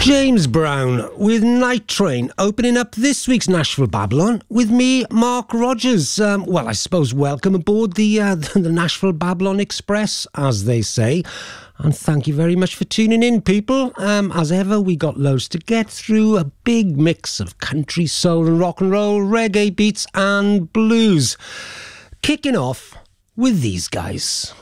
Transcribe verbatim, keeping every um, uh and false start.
James Brown with Night Train opening up this week's Nashville Babylon with me, Mark Rogers. Um, well, I suppose welcome aboard the, uh, the Nashville Babylon Express, as they say. And thank you very much for tuning in, people. Um, as ever, we got loads to get through. A big mix of country, soul and rock and roll, reggae beats and blues. Kicking off with these guys.